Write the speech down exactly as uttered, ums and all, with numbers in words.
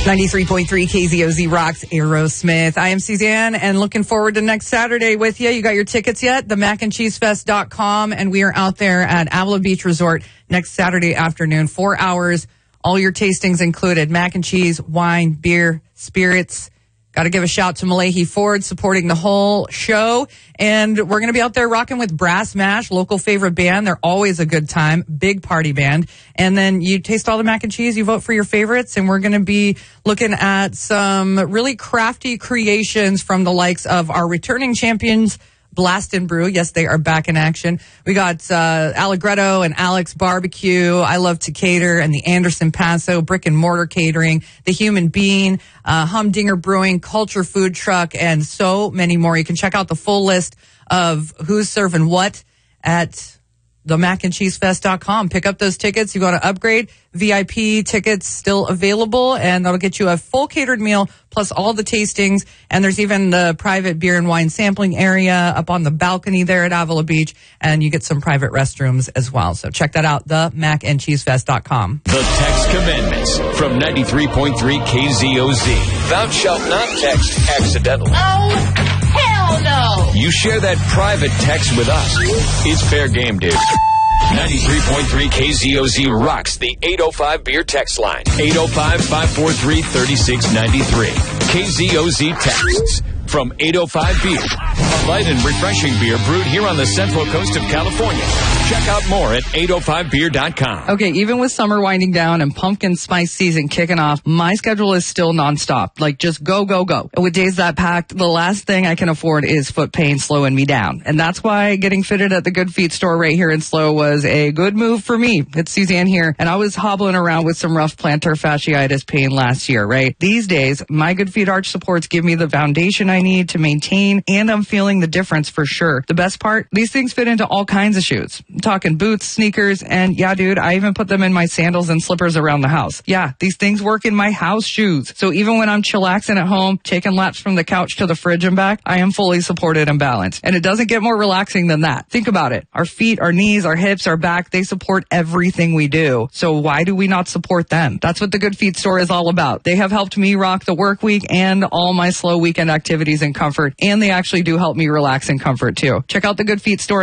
ninety-three point three K Z O Z rocks Aerosmith. I am Suzanne and looking forward to next Saturday with you. You got your tickets yet? the mac and cheese fest dot com, and we are out there at Avila Beach Resort next Saturday afternoon. Four hours, all your tastings included. Mac and cheese, wine, beer, spirits. Got to give a shout to Malahi Ford supporting the whole show. And we're going to be out there rocking with Brass Mash, local favorite band. They're always a good time. Big party band. And then you taste all the mac and cheese, you vote for your favorites. And we're going to be looking at some really crafty creations from the likes of our returning champions, Blast and Brew. Yes, they are back in action. We got uh, Allegretto and Alex Barbecue, I Love to Cater, and the Anderson Paso, Brick and Mortar Catering, The Human Bean, uh, Humdinger Brewing, Culture Food Truck, and so many more. You can check out the full list of who's serving what at the mac and cheese fest dot com. Pick up those tickets. You want to upgrade, V I P tickets still available, and that'll get you a full catered meal plus all the tastings. And there's even the private beer and wine sampling area up on the balcony there at Avila Beach, and you get some private restrooms as well. So check that out, the mac and cheese fest dot com. The Text Commandments from ninety-three point three K Z O Z. Thou shalt not text accidentally. Oh, hell no! You share that private text with us. It's fair game, dude. ninety-three point three K Z O Z rocks the eight oh five beer text line. eight oh five, five four three, three six nine three. K Z O Z texts from eight oh five Beer. A light and refreshing beer brewed here on the central coast of California. Check out more at eight oh five beer dot com. Okay, even with summer winding down and pumpkin spice season kicking off, my schedule is still nonstop. Like, just go, go, go. And with days that packed, the last thing I can afford is foot pain slowing me down. And that's why getting fitted at the Good Feet store right here in SLO was a good move for me. It's Suzanne here, and I was hobbling around with some rough plantar fasciitis pain last year, right? These days, my Good Feet arch supports give me the foundation I need to maintain, and I'm feeling the difference for sure. The best part, these things fit into all kinds of shoes. I'm talking boots, sneakers, and yeah, dude, I even put them in my sandals and slippers around the house. Yeah, these things work in my house shoes. So even when I'm chillaxing at home, taking laps from the couch to the fridge and back, I am fully supported and balanced. And it doesn't get more relaxing than that. Think about it. Our feet, our knees, our hips, our back, they support everything we do. So why do we not support them? That's what the Good Feet store is all about. They have helped me rock the work week and all my slow weekend activities in comfort, and they actually do help me relax in comfort too. Check out the Good Feet store